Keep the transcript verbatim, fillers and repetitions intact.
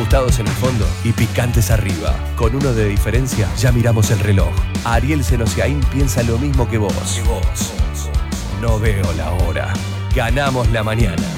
Ajustados en el fondo y picantes arriba. Con uno de diferencia, ya miramos el reloj. Ariel Senosiaín piensa lo mismo que vos. Que vos. No veo la hora. Ganamos la mañana.